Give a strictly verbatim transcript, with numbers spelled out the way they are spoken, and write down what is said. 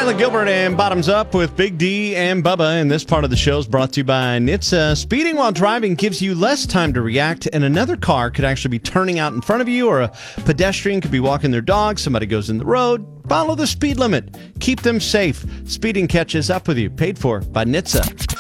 Riley Gilbert and Bottoms Up with Big D and Bubba. And this part of the show is brought to you by N H T S A. Speeding while driving gives you less time to react, and another car could actually be turning out in front of you, or a pedestrian could be walking their dog, somebody goes in the road. Follow the speed limit. Keep them safe. Speeding catches up with you. Paid for by N H T S A.